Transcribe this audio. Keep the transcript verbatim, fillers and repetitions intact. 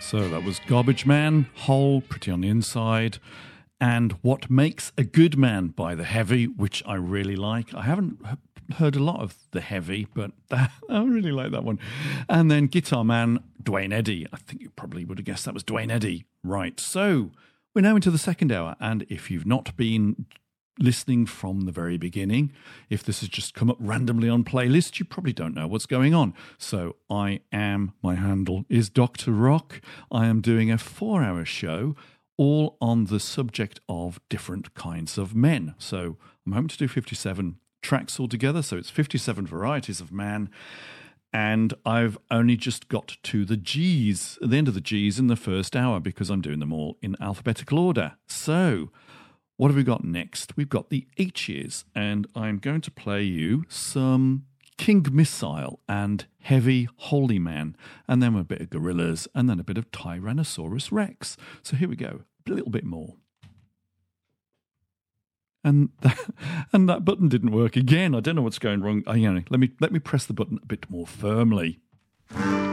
So that was Garbage Man, Hole, Pretty on the Inside, and What Makes a Good Man by The Heavy, which I really like. I haven't heard a lot of The Heavy, but I really like that one. And then Guitar Man, Dwayne Eddy. I think you probably would have guessed that was Dwayne Eddy. Right, so we're now into the second hour, and if you've not been listening from the very beginning, if this has just come up randomly on playlist, you probably don't know what's going on. So I am, my handle is Doctor Rock. I am doing a four-hour show all on the subject of different kinds of men. So I'm hoping to do fifty-seven tracks altogether, so it's fifty-seven varieties of man. And I've only just got to the G's, the end of the G's in the first hour, because I'm doing them all in alphabetical order. So what have we got next? We've got the H's, and I'm going to play you some King Missile and Heavy Holy Man, and then a bit of Gorillaz, and then a bit of Tyrannosaurus Rex. So here we go, a little bit more. And that, and that button didn't work again. I don't know what's going wrong. I, you know, let me let me press the button a bit more firmly.